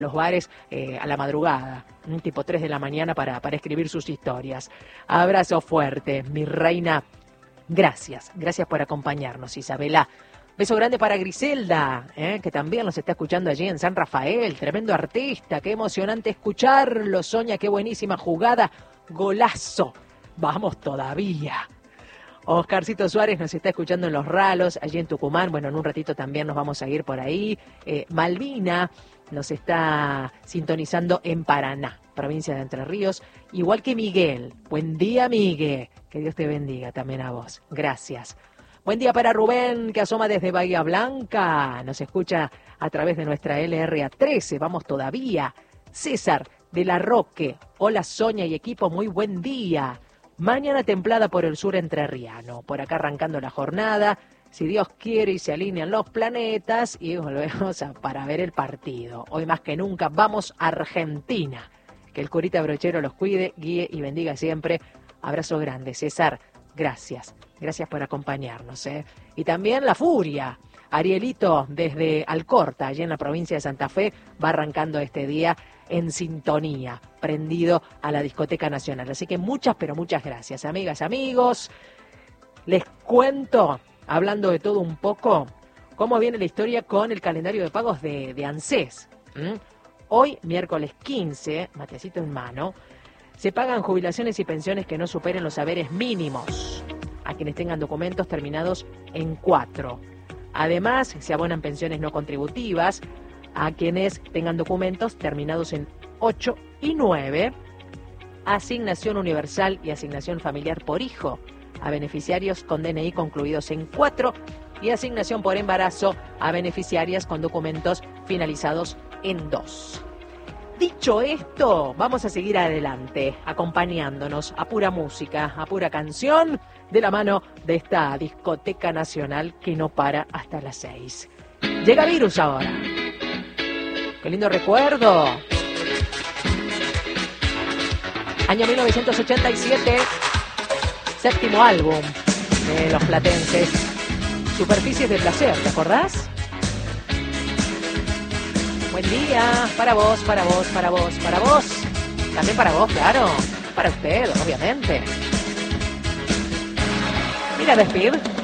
los bares a la madrugada, tipo 3 de la mañana para escribir sus historias. Abrazo fuerte, mi reina. Gracias por acompañarnos, Isabela. Beso grande para Griselda, que también nos está escuchando allí en San Rafael. Tremendo artista, qué emocionante escucharlo. Soña, qué buenísima jugada. Golazo. Vamos todavía. Oscarcito Suárez nos está escuchando en Los Ralos, allí en Tucumán. Bueno, en un ratito también nos vamos a ir por ahí. Malvina nos está sintonizando en Paraná, provincia de Entre Ríos. Igual que Miguel. Buen día, Miguel. Que Dios te bendiga también a vos. Gracias. Buen día para Rubén, que asoma desde Bahía Blanca. Nos escucha a través de nuestra LRA 13. Vamos todavía. César de la Roque. Hola, Sonia y equipo. Muy buen día. Mañana templada por el sur entrerriano. Por acá arrancando la jornada. Si Dios quiere y se alinean los planetas. Y volvemos para ver el partido. Hoy más que nunca vamos a Argentina. Que el curita brochero los cuide, guíe y bendiga siempre. Abrazo grande, César. Gracias por acompañarnos. Y también La Furia. Arielito desde Alcorta, allí en la provincia de Santa Fe, va arrancando este día en sintonía, prendido a la Discoteca Nacional. Así que muchas, pero muchas gracias, amigas, amigos. Les cuento, hablando de todo un poco, cómo viene la historia con el calendario de pagos de ANSES. Hoy, miércoles 15, matecito en mano, se pagan jubilaciones y pensiones que no superen los haberes mínimos a quienes tengan documentos terminados en 4. Además, se abonan pensiones no contributivas a quienes tengan documentos terminados en 8 y 9. Asignación universal y asignación familiar por hijo a beneficiarios con DNI concluidos en 4. Y asignación por embarazo a beneficiarias con documentos finalizados en 2. Dicho esto, vamos a seguir adelante, acompañándonos a pura música, a pura canción, de la mano de esta Discoteca Nacional que no para hasta las 6. Llega Virus ahora. ¡Qué lindo recuerdo! Año 1987, séptimo álbum de Los Platenses, Superficies de Placer, ¿te acordás? Buen día, para vos, para vos, para vos, para vos. También para vos, claro. Para usted, obviamente. Mira, Despid.